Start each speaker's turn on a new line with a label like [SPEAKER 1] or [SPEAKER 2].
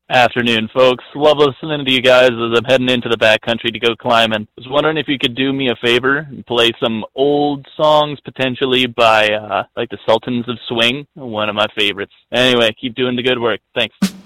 [SPEAKER 1] Afternoon, folks. Love listening to you guys as I'm heading into the backcountry to go climbing. Was wondering if you could do me a favor and play some old songs, potentially by like the Sultans of Swing, one of my favorites. Anyway, keep doing the good work. Thanks.